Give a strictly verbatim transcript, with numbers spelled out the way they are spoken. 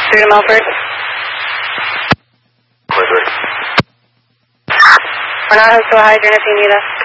Through to Milford. Milford. We're not hooked to a hydrant if you need us.